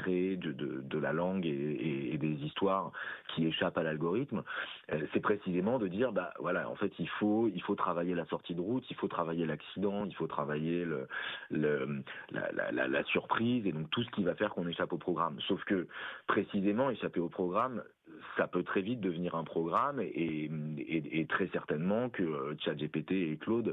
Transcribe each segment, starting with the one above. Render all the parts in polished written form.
créer de la langue et des histoires qui échappent à l'algorithme, c'est précisément de dire, bah voilà, en fait, il faut travailler la sortie de route, il faut travailler l'accident, il faut travailler la surprise et donc tout ce qui va faire qu'on échappe au programme. Sauf que précisément échapper au programme, ça peut très vite devenir un programme et très certainement que ChatGPT et Claude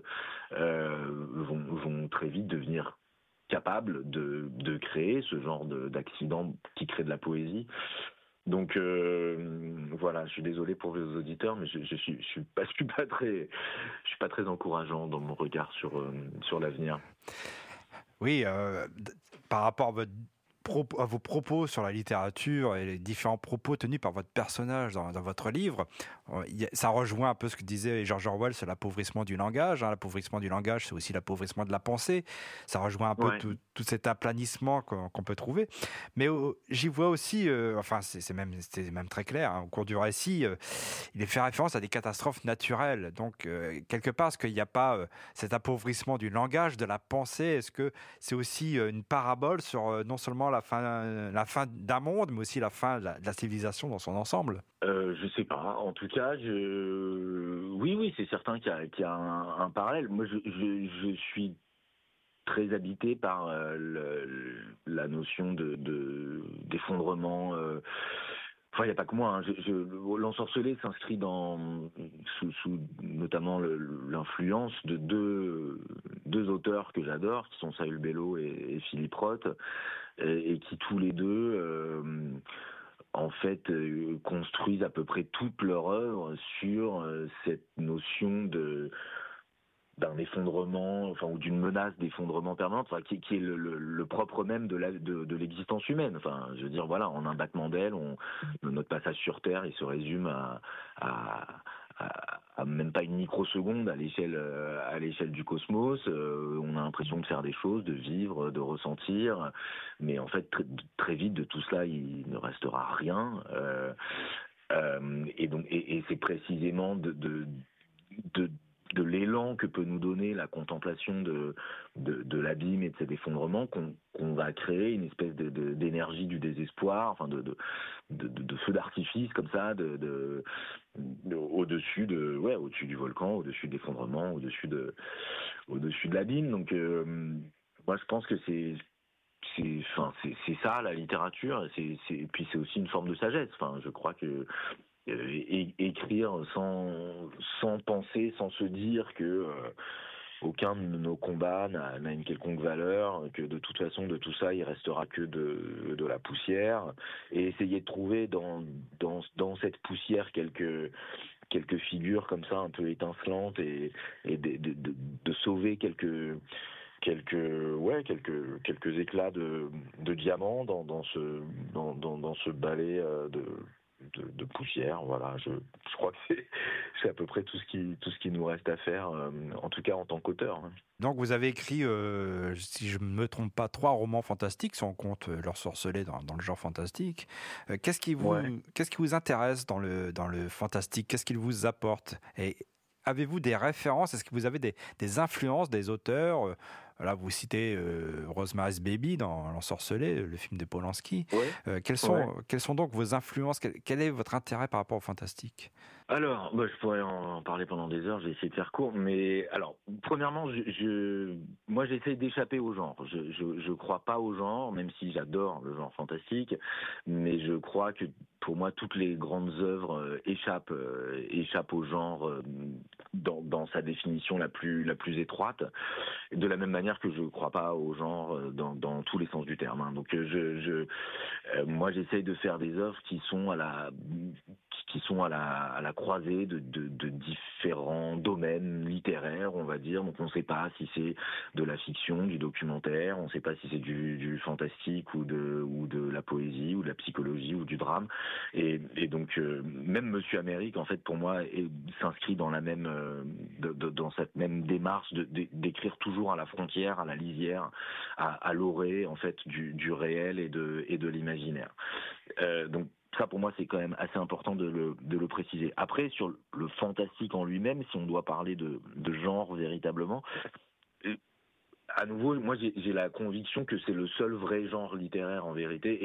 vont très vite devenir capables de créer ce genre d'accident qui crée de la poésie. Donc voilà, je suis désolé pour vos auditeurs, mais je suis pas très encourageant dans mon regard sur l'avenir. Oui, par rapport à vos propos sur la littérature et les différents propos tenus par votre personnage dans votre livre, ça rejoint un peu ce que disait George Orwell sur l'appauvrissement du langage. L'appauvrissement du langage, c'est aussi l'appauvrissement de la pensée. Ça rejoint un peu tout cet aplanissement qu'on peut trouver. Mais j'y vois aussi, c'est même très clair, au cours du récit, il est fait référence à des catastrophes naturelles. Donc, quelque part, est-ce qu'il n'y a pas cet appauvrissement du langage, de la pensée? Est-ce que c'est aussi une parabole sur non seulement la fin d'un monde, mais aussi la fin de la civilisation dans son ensemble? Je sais pas. En tout cas, oui, c'est certain qu'il y a un parallèle. Moi, je suis très habité par la notion d'effondrement. Enfin, il n'y a pas que moi. L'Ensorcelé s'inscrit sous notamment l'influence de deux auteurs que j'adore, qui sont Saül Bellow et Philippe Roth, et qui tous les deux en fait construisent à peu près toute leur œuvre sur cette notion d'un effondrement, ou d'une menace d'effondrement permanente, qui est le propre même de l'existence humaine. Enfin, je veux dire, voilà, en un battement d'aile, notre passage sur Terre, il se résume à même pas une microseconde à l'échelle du cosmos. On a l'impression de faire des choses, de vivre, de ressentir, mais en fait, très vite de tout cela, il ne restera rien. Et c'est précisément de l'élan que peut nous donner la contemplation de l'abîme et de cet effondrement qu'on va créer une espèce d'énergie du désespoir, de feu d'artifice comme ça, au-dessus du volcan, au-dessus de l'effondrement, au-dessus de l'abîme. Donc moi je pense que c'est ça la littérature, et puis c'est aussi une forme de sagesse. Enfin, je crois que écrire sans penser, sans se dire que aucun de nos combats n'a une quelconque valeur, que de toute façon de tout ça il restera que de la poussière, et essayer de trouver dans cette poussière quelques figures comme ça un peu étincelantes et de sauver quelques éclats de diamants dans ce balai de poussière. Voilà, je crois que c'est à peu près tout ce qui nous reste à faire, en tout cas en tant qu'auteur. Donc vous avez écrit, si je ne me trompe pas, 3 romans fantastiques, si on compte L'Ensorcelé dans le genre fantastique. Qu'est-ce qui vous intéresse dans le fantastique? Qu'est-ce qu'il vous apporte? Et avez-vous des références? Est-ce que vous avez des influences des auteurs? Là, vous citez Rosemary's Baby dans L'Ensorcelé, le film de Polanski. Quelles sont donc vos influences? Quel est votre intérêt par rapport au fantastique? Alors, je pourrais en parler pendant des heures, j'ai essayé de faire court, mais alors, premièrement, moi j'essaie d'échapper au genre. Je crois pas au genre, même si j'adore le genre fantastique, mais je crois que pour moi toutes les grandes œuvres échappent au genre dans sa définition la plus étroite, de la même manière que je crois pas au genre dans tous les sens du terme. Donc moi j'essaye de faire des œuvres qui sont à la croisée de différents domaines littéraires, on va dire. Donc on ne sait pas si c'est de la fiction, du documentaire, on ne sait pas si c'est du fantastique ou de la poésie ou de la psychologie ou du drame. Et donc même Monsieur Amérique, en fait, pour moi, s'inscrit dans dans cette même démarche d'écrire toujours à la frontière, à la lisière, à l'orée, en fait, du réel et de l'imaginaire. Donc ça, pour moi, c'est quand même assez important de le préciser. Après, sur le fantastique en lui-même, si on doit parler de genre véritablement, à nouveau, moi, j'ai la conviction que c'est le seul vrai genre littéraire en vérité.